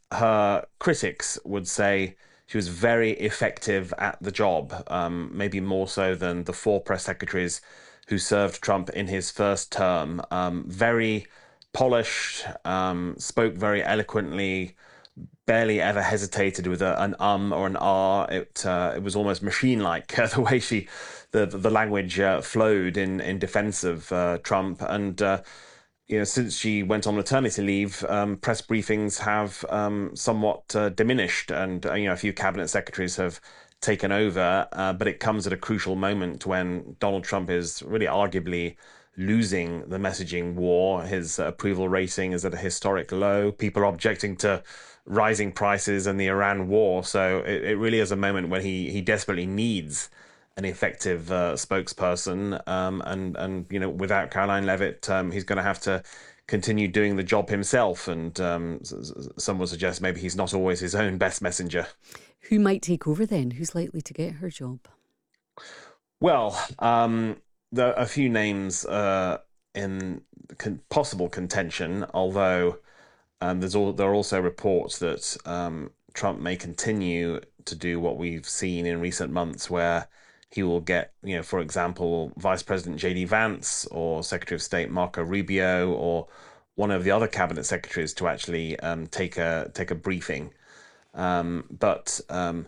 her critics would say she was very effective at the job, maybe more so than the four press secretaries who served Trump in his first term. Very polished, spoke very eloquently, barely ever hesitated with an or an r. It was almost machine-like the way the language flowed in defense of Trump. And since she went on maternity leave, press briefings have somewhat diminished, and a few cabinet secretaries have taken over. But it comes at a crucial moment when Donald Trump is really arguably losing the messaging war. His approval rating is at a historic low. People are objecting to rising prices and the Iran war. So it really is a moment when he desperately needs an effective spokesperson. And without Caroline Levitt, he's going to have to continue doing the job himself. And some would suggest maybe he's not always his own best messenger. Who might take over then? Who's likely to get her job? Well, there are a few names in possible contention, although there are also reports that Trump may continue to do what we've seen in recent months, where he will get, for example, Vice President J.D. Vance or Secretary of State Marco Rubio or one of the other cabinet secretaries to actually take a briefing. But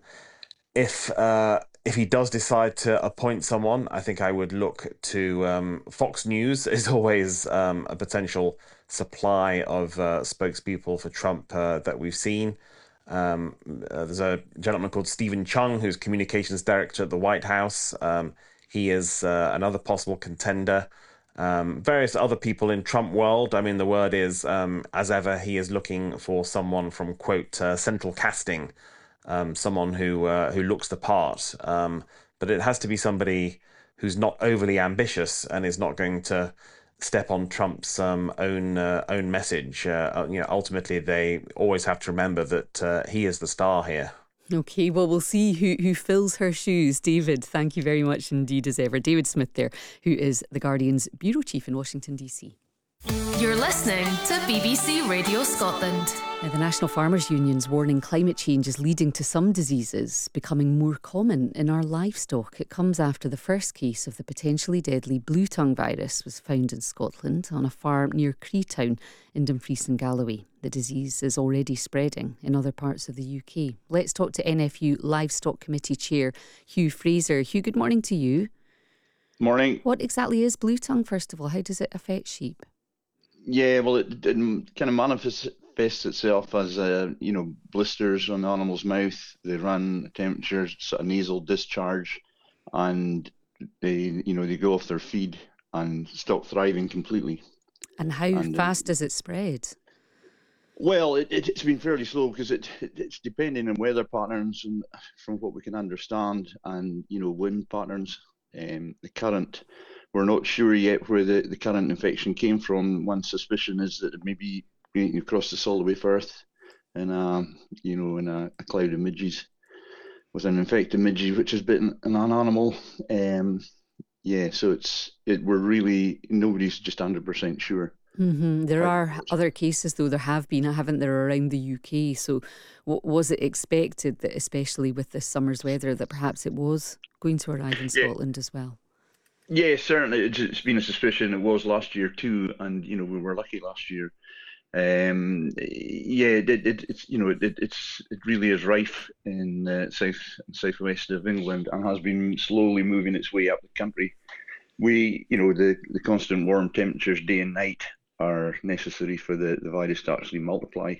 if he does decide to appoint someone, I think I would look to Fox News is always a potential supply of spokespeople for Trump that we've seen. There's a gentleman called Stephen Chung, who's communications director at the White House. He is another possible contender. Various other people in Trump world. I mean, the word is, as ever, he is looking for someone from, quote, central casting, someone who looks the part. But it has to be somebody who's not overly ambitious and is not going to step on Trump's own message. Ultimately, they always have to remember that he is the star here. OK, well, we'll see who fills her shoes. David, thank you very much indeed as ever. David Smith there, who is The Guardian's bureau chief in Washington, D.C. You're listening to BBC Radio Scotland. Now, the National Farmers Union's warning climate change is leading to some diseases becoming more common in our livestock. It comes after the first case of the potentially deadly blue tongue virus was found in Scotland on a farm near Creetown in Dumfries and Galloway. The disease is already spreading in other parts of the UK. Let's talk to NFU Livestock Committee Chair Hugh Fraser. Hugh, good morning to you. Morning. What exactly is blue tongue, first of all? How does it affect sheep? Yeah, well, it kind of manifests itself as blisters on the animal's mouth. They run temperatures, sort of nasal discharge, and they go off their feed and stop thriving completely. And how fast does it spread? Well, it's been fairly slow because it's depending on weather patterns and, from what we can understand, and wind patterns. We're not sure yet where the current infection came from. One suspicion is that it maybe across the Solway Firth in a cloud of midges with an infected midgie which has bitten an animal. So we're really, nobody's just 100% sure. Mm-hmm. There are other cases, though. There have been, haven't there, around the UK? So was it expected that, especially with this summer's weather, that perhaps it was going to arrive in Scotland as well? Yeah, certainly. It's been a suspicion. It was last year too, and we were lucky last year. It really is rife in southwest of England and has been slowly moving its way up the country. The constant warm temperatures day and night are necessary for the virus to actually multiply.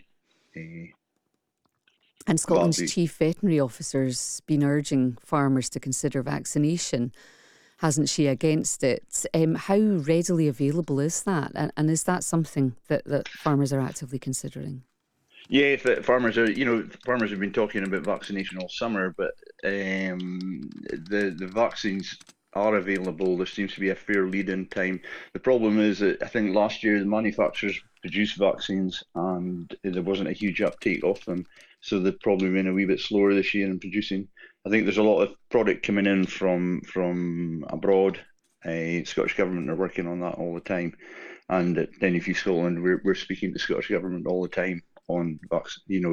And Scotland's chief veterinary officer's been urging farmers to consider vaccination, hasn't she, against it? How readily available is that? And is that something that farmers are actively considering? Yeah, farmers have been talking about vaccination all summer, but the vaccines are available. There seems to be a fair lead-in time. The problem is that I think last year the manufacturers produced vaccines and there wasn't a huge uptake of them, so they've probably been a wee bit slower this year in producing. I think there's a lot of product coming in from abroad. Scottish Government are working on that all the time, and at NFU Scotland we're speaking to Scottish Government all the time on